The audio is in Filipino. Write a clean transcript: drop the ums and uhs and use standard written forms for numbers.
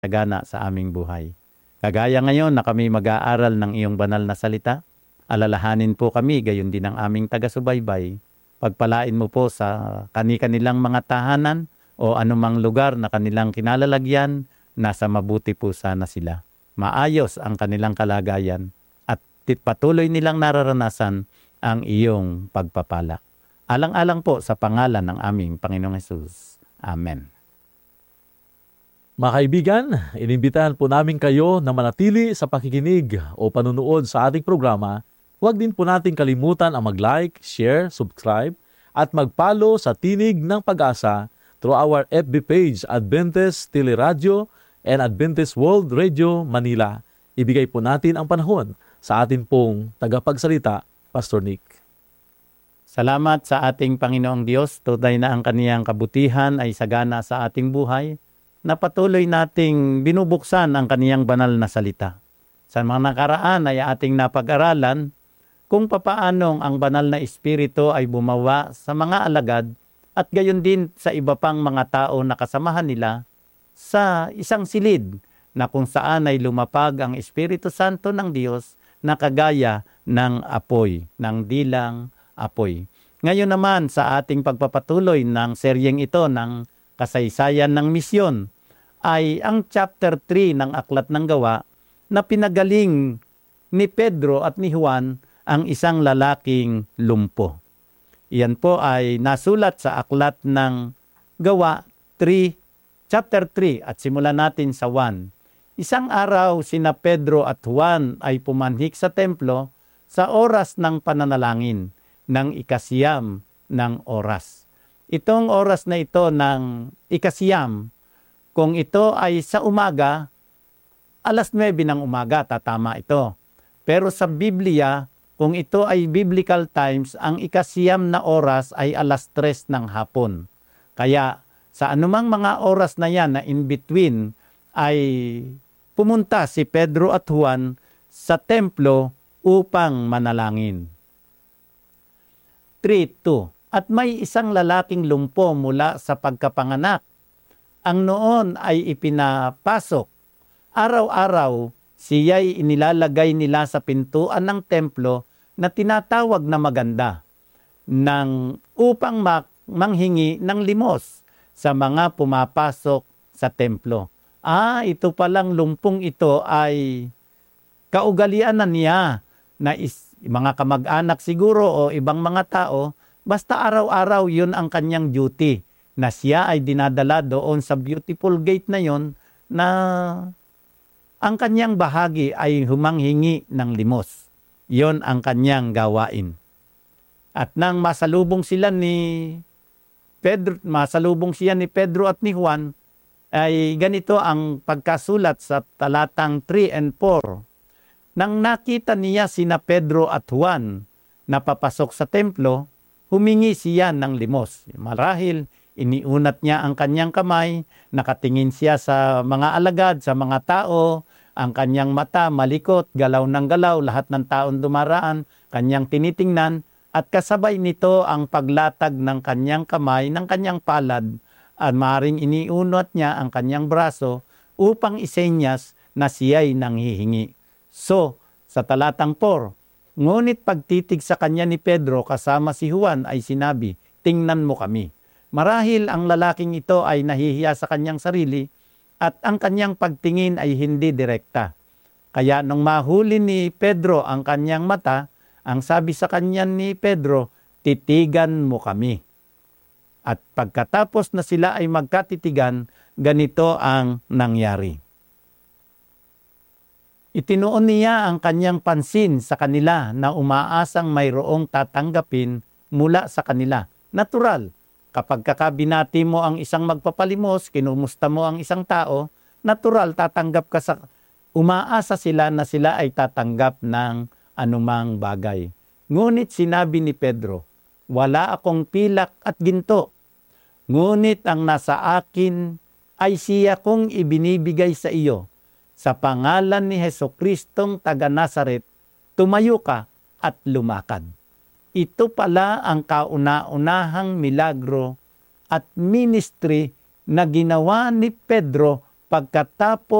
sagana sa aming buhay. Kagaya ngayon na kami mag-aaral ng iyong banal na salita, alalahanin po kami, gayon din ang aming taga-subaybay. Pagpalain mo po sa kanilang mga tahanan o anumang lugar na kanilang kinalalagyan, nasa mabuti po sana sila. Maayos ang kanilang kalagayan at patuloy nilang nararanasan ang iyong pagpapala. Alang-alang po sa pangalan ng aming Panginoong Hesus. Amen. Mga kaibigan, inimbitahan po namin kayo na manatili sa pakikinig o panunood sa ating programa. Huwag din po natin kalimutan ang mag-like, share, subscribe, at mag-follow sa Tinig ng Pag-asa through our FB page, Adventist Teleradio and Adventist World Radio Manila. Ibigay po natin ang panahon sa atin pong tagapagsalita, Pastor Nick. Salamat sa ating Panginoong Diyos. Tunay na ang kaniyang kabutihan ay sagana sa ating buhay, na patuloy nating binubuksan ang kaniyang banal na salita. Sa mga nakaraan ay ating napag-aralan kung papaanong ang banal na espiritu ay bumawa sa mga alagad at gayon din sa iba pang mga tao na kasamahan nila sa isang silid na kung saan ay lumapag ang Espiritu Santo ng Diyos na kagaya ng apoy, ng dilang apoy. Ngayon naman sa ating pagpapatuloy ng seryeng ito ng kasaysayan ng misyon ay ang chapter 3 ng Aklat ng Gawa na pinagaling ni Pedro at ni Juan ang isang lalaking lumpo. Iyan po ay nasulat sa Aklat ng Gawa 3, chapter 3 at simulan natin sa 1. Isang araw sina Pedro at Juan ay pumanhik sa templo sa oras ng pananalangin ng ikasiyam ng oras. Itong oras na ito ng ikasiyam, kung ito ay sa umaga, 9:00 ng umaga, tatama ito. Pero sa Biblia, kung ito ay biblical times, ang ikasiyam na oras ay 3:00 ng hapon. Kaya sa anumang mga oras na yan na in between, ay pumunta si Pedro at Juan sa templo upang manalangin. 3:2. At may isang lalaking lumpo mula sa pagkapanganak. Ang noon ay ipinapasok. Araw-araw, siya'y inilalagay nila sa pintuan ng templo na tinatawag na maganda upang manghingi ng limos sa mga pumapasok sa templo. Ito palang lumpong ito ay kaugalian na niya na mga kamag-anak siguro o ibang mga tao, basta araw-araw yun ang kanyang duty, na siya ay dinadala doon sa beautiful gate na yon na ang kanyang bahagi ay humanghingi ng limos. Yon ang kanyang gawain. At nang masalubong siya ni Pedro at ni Juan, ay ganito ang pagkasulat sa talatang 3 and 4. Nang nakita niya sina Pedro at Juan na papasok sa templo, humingi siya ng limos. Marahil, iniunat niya ang kanyang kamay, nakatingin siya sa mga alagad, sa mga tao, ang kanyang mata malikot, galaw ng galaw, lahat ng taon dumaraan, kanyang tinitingnan, at kasabay nito ang paglatag ng kanyang kamay, ng kanyang palad, at maaaring iniunat niya ang kanyang braso upang isenyas na siya'y nanghihingi. So, sa talatang 4, ngunit pagtitig sa kanya ni Pedro kasama si Juan ay sinabi, tingnan mo kami. Marahil ang lalaking ito ay nahihiya sa kanyang sarili at ang kanyang pagtingin ay hindi direkta. Kaya nung mahuli ni Pedro ang kanyang mata, ang sabi sa kanya ni Pedro, titigan mo kami. At pagkatapos na sila ay magkatitigan, ganito ang nangyari. Itinuon niya ang kanyang pansin sa kanila na umaasang mayroong tatanggapin mula sa kanila. Natural. Kapag kakabinati mo ang isang magpapalimos, kinumusta mo ang isang tao, natural tatanggap ka umaasa sila na sila ay tatanggap ng anumang bagay. Ngunit sinabi ni Pedro, wala akong pilak at ginto. Ngunit ang nasa akin ay siya kong ibinibigay sa iyo. Sa pangalan ni Jesucristong taga Nazaret, tumayo ka at lumakad. Ito pala ang kauna-unahang milagro at ministry na ginawa ni Pedro pagkatapos